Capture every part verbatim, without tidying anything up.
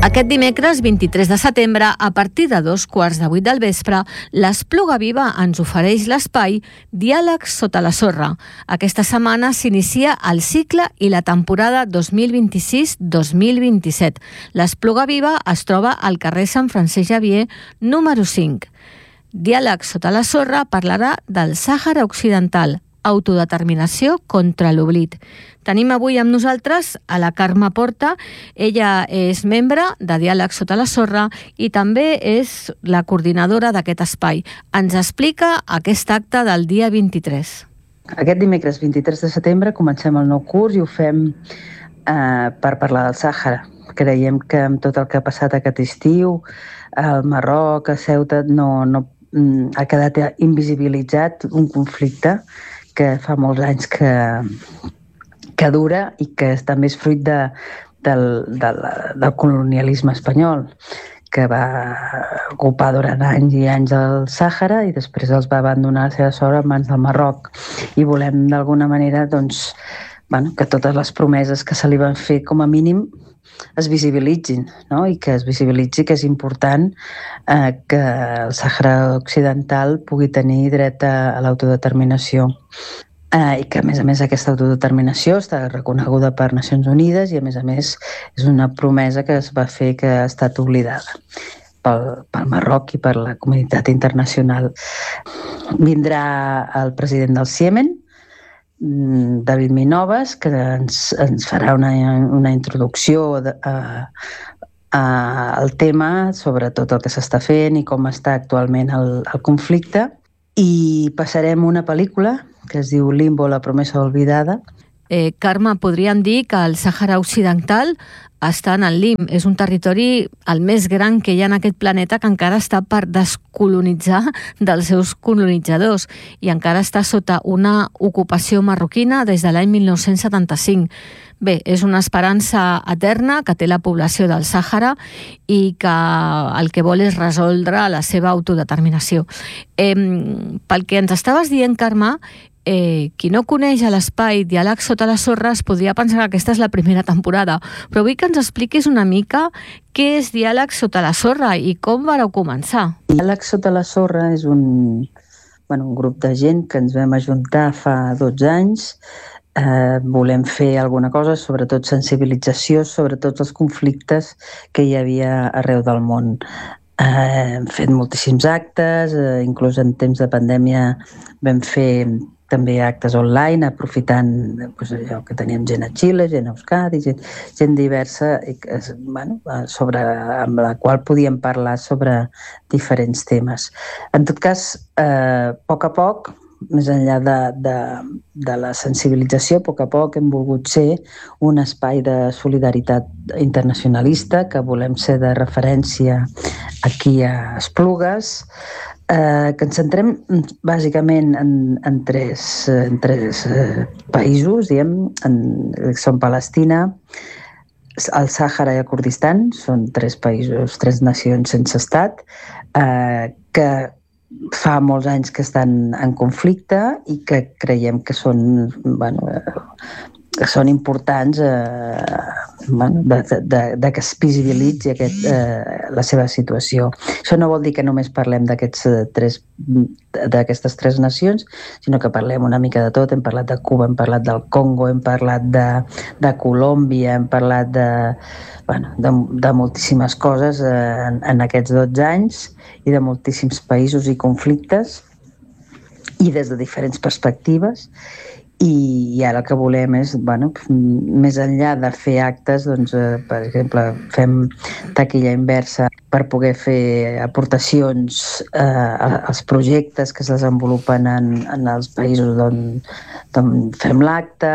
Aquest dimecres vint-i-tres de setembre, a partir de dos quarts de vuit del vespre, l'Espluga Viva ens ofereix l'espai Diàlegs sota la sorra. Aquesta setmana s'inicia el cicle i la temporada dos mil vint-i-sis dos mil vint-i-set. L'Espluga Viva es troba al carrer Sant Francesc Xavier, número cinc. Diàlegs sota la sorra parlarà del Sàhara Occidental, autodeterminació contra l'oblit. Tenim avui amb nosaltres a la Carme Porta. Ella és membre de Diàlegs sota la sorra i també és la coordinadora d'aquest espai. Ens explica aquest acte del dia vint-i-tres. Aquest dimecres vint-i-tres de setembre comencem el nou curs i ho fem eh, per parlar del Sàhara. Creiem que amb tot el que ha passat aquest estiu, al Marroc, a Ceuta, no, no, ha quedat invisibilitzat un conflicte que fa molts anys que, que dura i que també és fruit de, del, del, del colonialisme espanyol, que va ocupar durant anys i anys el Sàhara i després els va abandonar a la seva sort en mans del Marroc. I volem d'alguna manera doncs, bueno, que totes les promeses que se li van fer com a mínim es visibilitzin, no? I que es visibilitzi que és important eh, que el Sàhara Occidental pugui tenir dret a, a l'autodeterminació. Eh, I que, a més a més, aquesta autodeterminació està reconeguda per Nacions Unides i, a més a més, és una promesa que es va fer que ha estat oblidada pel, pel Marroc i per la comunitat internacional. Vindrà el president del Ciemen, David Minoves, que ens, ens farà una, una introducció de, a, a, al tema sobre tot el que s'està fent i com està actualment el, el conflicte. I passarem una pel·lícula que es diu Limbo, la promesa olvidada. Eh, Carme, podríem dir que el Sàhara Occidental està en el limb. És un territori el més gran que hi ha en aquest planeta que encara està per descolonitzar dels seus colonitzadors i encara està sota una ocupació marroquina des de l'any mil nou-cents setanta-cinc. Bé, és una esperança eterna que té la població del Sàhara i que el que vol és resoldre la seva autodeterminació. Eh, pel que ens estaves dient, Carme, Eh, qui no coneix l'espai Diàlegs sota la sorra es podria pensar que aquesta és la primera temporada, però vull que ens expliquis una mica què és Diàlegs sota la sorra i com vareu començar. Diàlegs sota la sorra és un, bueno, un grup de gent que ens vam ajuntar fa dotze anys. Eh, volem fer alguna cosa, sobretot sensibilització sobre tots els conflictes que hi havia arreu del món. Eh, hem fet moltíssims actes, eh, inclús en temps de pandèmia vam fer també actes online, aprofitant doncs, allò que teníem gent a Xile, gent a Euskadi, gent, gent diversa, i, bueno, sobre, amb la qual podíem parlar sobre diferents temes. En tot cas, eh, a poc a poc, més enllà de, de, de la sensibilització, a poc a poc hem volgut ser un espai de solidaritat internacionalista, que volem ser de referència aquí a Esplugues, Eh, que ens centrem bàsicament en, en tres, en tres eh, països, diguem, en, són Palestina, el Sàhara i el Kurdistan, són tres països, tres nacions sense estat, eh, que fa molts anys que estan en conflicte i que creiem que són, bueno, que són importants eh, bueno, de, de, de que es visibilitzi aquest, eh, la seva situació. Això no vol dir que només parlem d'aquests tres, d'aquestes tres nacions, sinó que parlem una mica de tot. Hem parlat de Cuba, hem parlat del Congo, hem parlat de, de Colòmbia, hem parlat de, bueno, de, de moltíssimes coses eh, en, en aquests dotze anys i de moltíssims països i conflictes i des de diferents perspectives. I ara el que volem és, bueno, més enllà de fer actes, doncs, eh, per exemple, fem taquilla inversa per poder fer aportacions eh, als projectes que es desenvolupen en, en els països on, on fem l'acte,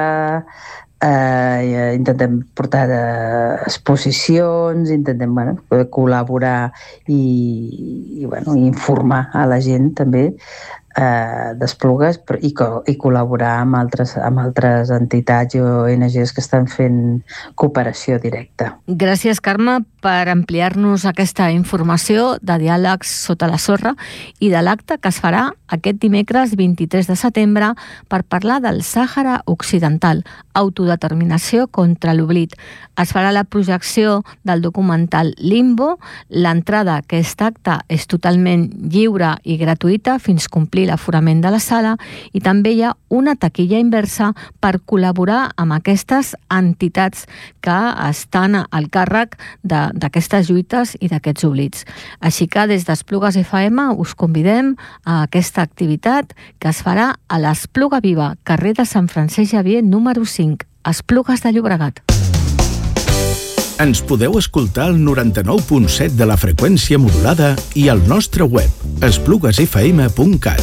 eh, intentem portar eh, exposicions, intentem bueno, col·laborar i, i bueno, informar a la gent també eh, d'Esplugues i, co i col·laborar amb altres, amb altres entitats i O N Ges que estan fent cooperació directa. Gràcies, Carme, per ampliar-nos aquesta informació de Diàlegs sota la sorra i de l'acte que es farà aquest dimecres vint-i-tres de setembre per parlar del Sàhara Occidental, autodeterminació contra l'oblit. Es farà la projecció del documental Limbo. L'entrada a aquest acte és totalment lliure i gratuïta fins complir l'aforament de la sala i també hi ha una taquilla inversa per col·laborar amb aquestes entitats que estan al càrrec d'aquestes lluites i d'aquests oblits. Així que des d'Esplugues F M us convidem a aquesta activitat que es farà a l'Espluga Viva, carrer de Sant Francesc Xavier número cinc, Esplugues de Llobregat. Ens podeu escoltar al noranta-nou punt set de la freqüència modulada i al nostre web, esplugues f m punt cat.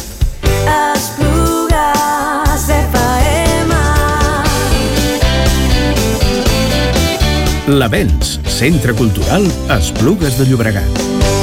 Esplugues F M. L'Avenç, Centre Cultural Esplugues de Llobregat.